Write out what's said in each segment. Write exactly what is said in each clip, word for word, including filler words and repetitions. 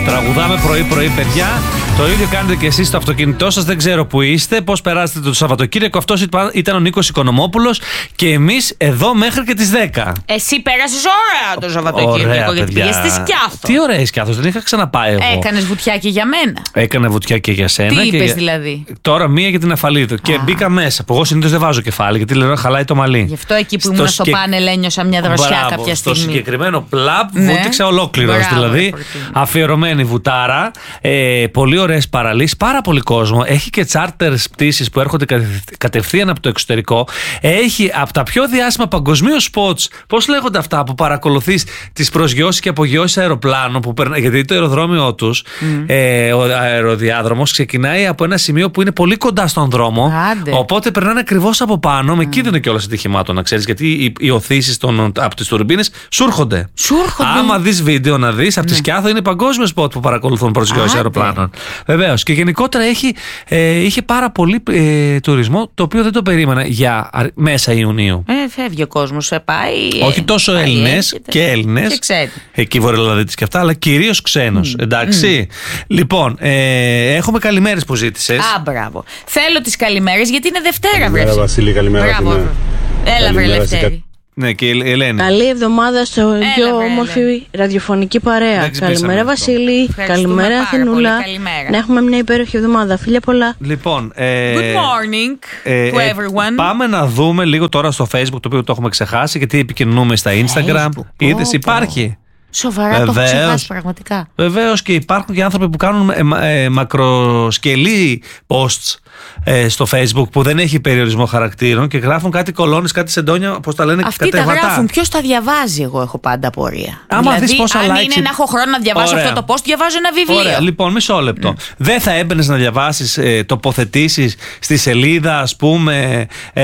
Τραγουδάμε πρωί-πρωί, παιδιά. Το ίδιο κάνετε και εσείς στο αυτοκίνητό σας. Δεν ξέρω που είστε, πώς περάσετε το Σαββατοκύριακο. Αυτός ήταν ο Νίκος Οικονομόπουλος και εμείς εδώ μέχρι και τις δέκα. Εσύ πέρασες ωραία το Σαββατοκύριακο, γιατί πήγες στη Σκιάθο. Τι ωραία η Σκιάθο, δεν είχα ξαναπάει εγώ. Έκανες βουτιά και για μένα. Έκανε βουτιά και για σένα. Τι είπες για... δηλαδή? Τώρα μία για την Αφαλίδου. Και Α. μπήκα μέσα. Που εγώ συνήθως δεν βάζω κεφάλι, γιατί λέω χαλάει το μαλλί. Γι' αυτό εκεί που ήμουν στο σκε... πάνελ ένιωσα μια δροσιά Μπράβο, κάποια στιγμή. Στο συγκεκριμένο πλαπ ναι. βούτυξα ολόκληρος. Δηλαδή αφιερωμένη βουτάρα. Ε, πολύ ωραίες παραλίες. Πάρα πολύ κόσμο. Έχει και τσάρτερ πτήσεις που έρχονται κατευθείαν από το εξωτερικό. Έχει από τα πιο διάσημα παγκοσμίως spots. Πώς λέγονται αυτά που παρακολουθείς τις προσγειώσεις και απογειώσεις αεροπλάνων που περνά, γιατί το αεροδρόμιο τους, mm. ε, ο αεροδιάδρομος ξεκινάει από ένα σημείο που είναι πολύ κοντά στον δρόμο. Άντε. Οπότε περνάνε ακριβώς από πάνω, με mm. κίνδυνο κιόλας ατυχημάτων, να ξέρεις, γιατί οι, οι οθήσεις των, από τις τουρμπίνες σου έρχονται. Σου έρχονται. Άμα δεις βίντεο να δεις, από τη Σκιάθο είναι παγκόσμιο σποτ που παρακολουθούν προσγειώσεις αεροπλάνων. Βεβαίως. Και γενικότερα έχει, ε, είχε πάρα πολύ ε, τουρισμό, το οποίο δεν το περίμενα για μέσα Ιουνίου. Ε, φεύγει ο κόσμος, σε πάει. Όχι τόσο Έλληνες και Έλληνες. Εκεί Βορειοελλαδίτες και αυτά, αλλά κυρίως ξένος. Mm. Εντάξει. Mm. Λοιπόν, ε, έχουμε καλημέρες που ζήτησες. Α, μπράβο. Θέλω τις καλημέρες γιατί είναι Δευτέρα, βρε. Καλημέρα, Βασίλη, καλημέρα. Μπράβο. Έλα, βρε, Λευτέρη. Ναι, και η Ελένη. Καλή εβδομάδα στο πιο όμορφη ραδιοφωνική παρέα. Καλημέρα, Βασίλη. Καλημέρα, Αθηνούλα. Να έχουμε μια υπέροχη εβδομάδα. Φιλιά πολλά. Λοιπόν, ε, good morning ε, to everyone. Πάμε να δούμε λίγο τώρα στο Facebook, το οποίο το έχουμε ξεχάσει, γιατί επικοινωνούμε στα Instagram. Είδες, υπάρχει. Σοβαρά, βεβαίως, το έχω ξεχάσει πραγματικά. Βεβαίως, και υπάρχουν και άνθρωποι που κάνουν ε, ε, μακροσκελή posts ε, στο Facebook που δεν έχει περιορισμό χαρακτήρων και γράφουν κάτι κολόνες, κάτι σεντόνια, πώς τα λένε, αυτοί κατεβατά. Τα γράφουν, ποιος τα διαβάζει, εγώ έχω πάντα απορία. Άμα δηλαδή, δεις πόσα αν likes... είναι να έχω χρόνο να διαβάσω Ωραία. αυτό το post, διαβάζω ένα βιβλίο. Ωραία, λοιπόν, μισό λεπτό. Mm. Δεν θα έμπαινες να διαβάσεις ε, τοποθετήσεις στη σελίδα, ας πούμε,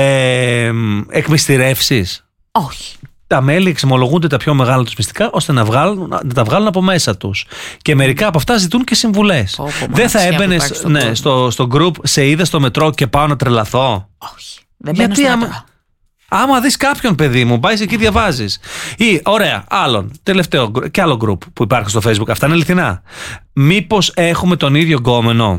ε, εκμυστηρεύσεις? Όχι. Τα μέλη εξομολογούνται τα πιο μεγάλα τους μυστικά ώστε να, βγάλουν, να τα βγάλουν από μέσα τους. Και μερικά από αυτά ζητούν και συμβουλές. Oh, δεν θα έμπαινες στο, ναι, στο, στο group, σε είδα στο μετρό και πάω να τρελαθώ? Όχι. Δεν μπαίνω στο άμα, μετρό. άμα δεις κάποιον, παιδί μου, πάει εκεί, διαβάζεις. Ή, ωραία, άλλον, τελευταίο και άλλο group που υπάρχει στο Facebook. Αυτά είναι αληθινά. Μήπως έχουμε τον ίδιο γκόμενο?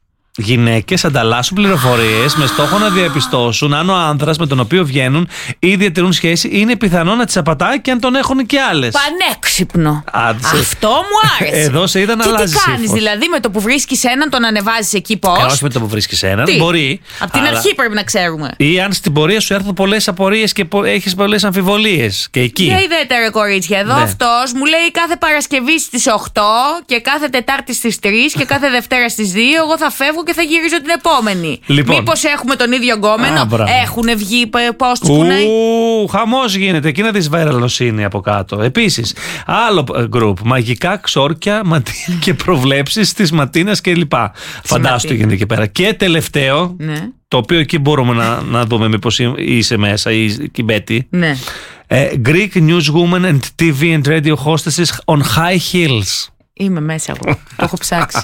Γυναίκες ανταλλάσσουν πληροφορίες με στόχο να διαπιστώσουν αν ο άνδρας με τον οποίο βγαίνουν ή διατηρούν σχέση είναι πιθανό να τις απατάει και αν τον έχουν και άλλες. Πανέξυπνο. Άντσε. Αυτό μου άρεσε. Εδώ σε είδα να αλλάζεις. Και τι κάνεις, δηλαδή, με το που βρίσκεις έναν τον ανεβάζεις εκεί πώς? Ε, όχι με το που βρίσκεις έναν. Τι? Μπορεί. Από την αλλά... αρχή πρέπει να ξέρουμε. Ή αν στην πορεία σου έρθουν πολλές απορίες και έχεις πολλές αμφιβολίες. Και εκεί. Δεν είδατε, ρε κορίτσια. Εδώ ναι. αυτός μου λέει κάθε Παρασκευή στις οκτώ και κάθε Τετάρτη στις τρεις και κάθε Δευτέρα στις δύο. Εγώ θα φεύγω και θα γυρίζω την επόμενη. Λοιπόν. Μήπως έχουμε τον ίδιο γκόμενο? Έχουν βγει posts που να. Ου, χαμός γίνεται. Εκεί να δεις βαρελοσύνη από κάτω. Επίσης, άλλο group. Μαγικά ξόρκια, ματίνα και προβλέψεις της ματίνας κλπ. Φαντάσου τι γίνεται εκεί πέρα. Και τελευταίο, ναι. το οποίο εκεί μπορούμε να, να δούμε μήπως είσαι μέσα ή η Μπέτη. Ναι. Ε, Greek newswomen and τι βι and radio hostesses on high heels. Είμαι μέσα εγώ. Το έχω ψάξει.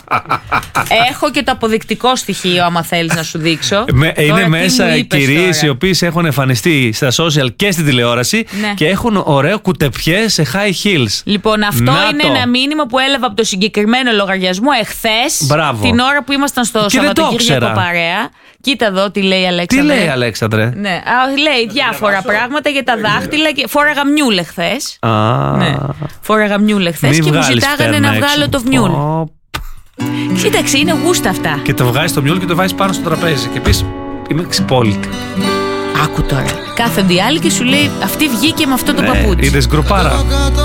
Έχω και το αποδεικτικό στοιχείο, άμα θέλεις να σου δείξω. Με, είναι μέσα κυρίες οι οποίες έχουν εμφανιστεί στα social και στην τηλεόραση ναι. και έχουν ωραίο κουτεπιέ σε high heels. Λοιπόν, αυτό να είναι το. ένα μήνυμα που έλαβα από το συγκεκριμένο λογαριασμό εχθές. Μπράβο. Την ώρα που ήμασταν στο Σαββατοκύριακο παρέα. Κοίτα εδώ τι λέει η Αλέξανδρε. Τι λέει η Αλέξανδρε? Ναι. Λέει διάφορα πράγματα για τα δάχτυλα. Και... Φόραγα μιούλε χθες. Ναι. Φόραγα μιούλε χθες και μου ζητάγανε να βγάλω το μιούλ. Κοίταξε, είναι γούστα αυτά. Και το βγάζεις το μιούλ και το βάζεις πάνω στο τραπέζι. Και πεις, είμαι ξυπόλυτη. Άκου τώρα. Κάθονται οι άλλοι και σου λέει, αυτή βγήκε με αυτό το παπούτσι. Είδες γκρουπάρα.